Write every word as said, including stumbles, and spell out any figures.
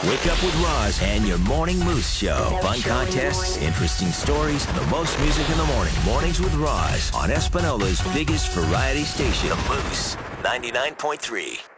Wake up with Roz and your Morning Moose Show. Fun contests, interesting stories, and the most music in the morning. Mornings with Roz on Espanola's biggest variety station, The Moose, ninety-nine point three.